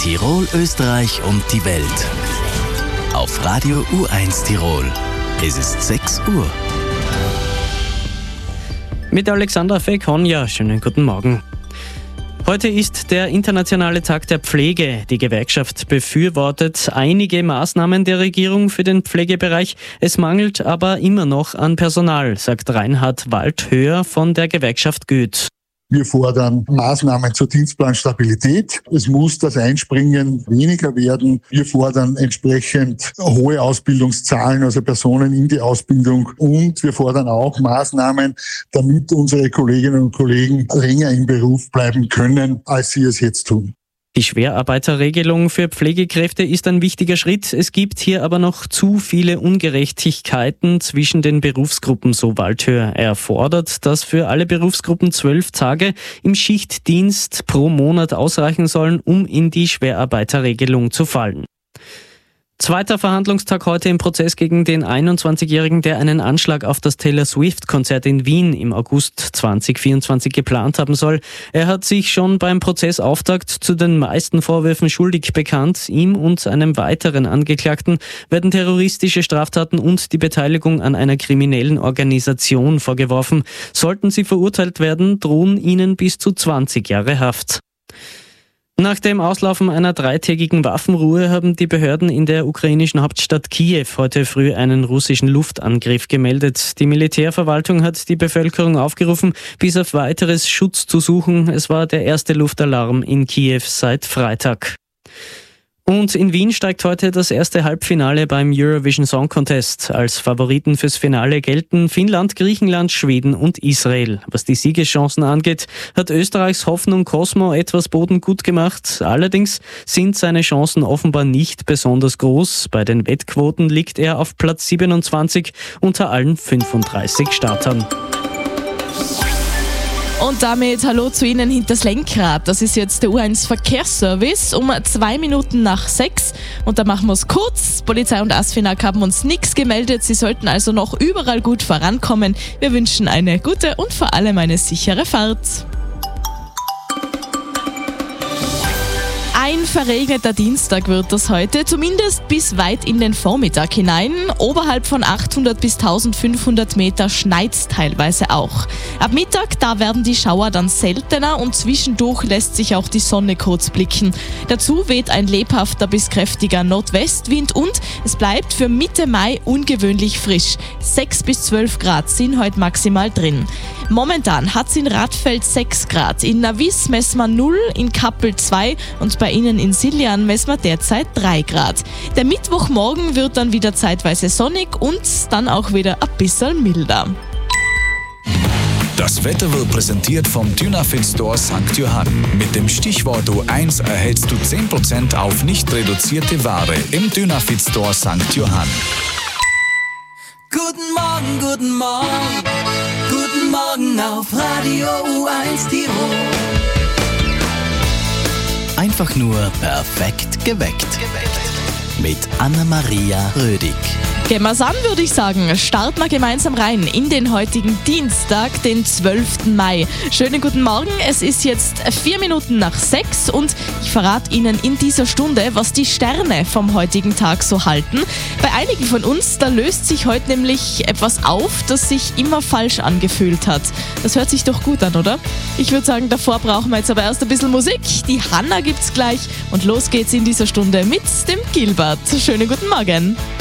Tirol, Österreich und die Welt. Auf Radio U1 Tirol. Es ist 6 Uhr. Mit Alexandra Fekonja, schönen guten Morgen. Heute ist der internationale Tag der Pflege. Die Gewerkschaft befürwortet einige Maßnahmen der Regierung für den Pflegebereich. Es mangelt aber immer noch an Personal, sagt Reinhard Waldhöher von der Gewerkschaft Goethe. Wir fordern Maßnahmen zur Dienstplanstabilität. Es muss das Einspringen weniger werden. Wir fordern entsprechend hohe Ausbildungszahlen, also Personen in die Ausbildung. Und wir fordern auch Maßnahmen, damit unsere Kolleginnen und Kollegen länger im Beruf bleiben können, als sie es jetzt tun. Die Schwerarbeiterregelung für Pflegekräfte ist ein wichtiger Schritt. Es gibt hier aber noch zu viele Ungerechtigkeiten zwischen den Berufsgruppen, so Waldhöher. Er fordert, dass für alle Berufsgruppen 12 Tage im Schichtdienst pro Monat ausreichen sollen, um in die Schwerarbeiterregelung zu fallen. Zweiter Verhandlungstag heute im Prozess gegen den 21-Jährigen, der einen Anschlag auf das Taylor Swift-Konzert in Wien im August 2024 geplant haben soll. Er hat sich schon beim Prozessauftakt zu den meisten Vorwürfen schuldig bekannt. Ihm und einem weiteren Angeklagten werden terroristische Straftaten und die Beteiligung an einer kriminellen Organisation vorgeworfen. Sollten sie verurteilt werden, drohen ihnen bis zu 20 Jahre Haft. Nach dem Auslaufen einer 3-tägigen Waffenruhe haben die Behörden in der ukrainischen Hauptstadt Kiew heute früh einen russischen Luftangriff gemeldet. Die Militärverwaltung hat die Bevölkerung aufgerufen, bis auf weiteres Schutz zu suchen. Es war der erste Luftalarm in Kiew seit Freitag. Und in Wien steigt heute das erste Halbfinale beim Eurovision Song Contest. Als Favoriten fürs Finale gelten Finnland, Griechenland, Schweden und Israel. Was die Siegeschancen angeht, hat Österreichs Hoffnung Cosmo etwas Boden gut gemacht. Allerdings sind seine Chancen offenbar nicht besonders groß. Bei den Wettquoten liegt er auf Platz 27 unter allen 35 Startern. Und damit hallo zu Ihnen hinters Lenkrad. Das ist jetzt der U1 Verkehrsservice um 2 Minuten nach 6. Und da machen wir es kurz. Polizei und ASFINAG haben uns nichts gemeldet. Sie sollten also noch überall gut vorankommen. Wir wünschen eine gute und vor allem eine sichere Fahrt. Ein verregneter Dienstag wird das heute, zumindest bis weit in den Vormittag hinein. Oberhalb von 800 bis 1500 Meter schneit's teilweise auch. Ab Mittag, da werden die Schauer dann seltener und zwischendurch lässt sich auch die Sonne kurz blicken. Dazu weht ein lebhafter bis kräftiger Nordwestwind und es bleibt für Mitte Mai ungewöhnlich frisch. 6 bis 12 Grad sind heute maximal drin. Momentan hat's in Radfeld 6 Grad, in Navis messen wir 0, in Kappel 2 und bei Ihnen in Siljan messen wir derzeit 3 Grad. Der Mittwochmorgen wird dann wieder zeitweise sonnig und dann auch wieder ein bisschen milder. Das Wetter wird präsentiert vom Dynafit Store St. Johann. Mit dem Stichwort U1 erhältst du 10% auf nicht reduzierte Ware im Dynafit Store St. Johann. Guten Morgen, guten Morgen, guten Morgen auf Radio U1 Tirol. Einfach nur perfekt geweckt. Mit Anna-Maria Rödig. Gehen wir's an, würde ich sagen. Starten wir gemeinsam rein in den heutigen Dienstag, den 12. Mai. Schönen guten Morgen, es ist jetzt 4 Minuten nach 6 und ich verrate Ihnen in dieser Stunde, was die Sterne vom heutigen Tag so halten. Bei einigen von uns, da löst sich heute nämlich etwas auf, das sich immer falsch angefühlt hat. Das hört sich doch gut an, oder? Ich würde sagen, davor brauchen wir jetzt aber erst ein bisschen Musik. Die Hanna gibt's gleich und los geht's in dieser Stunde mit dem Gilbert. Schönen guten Morgen.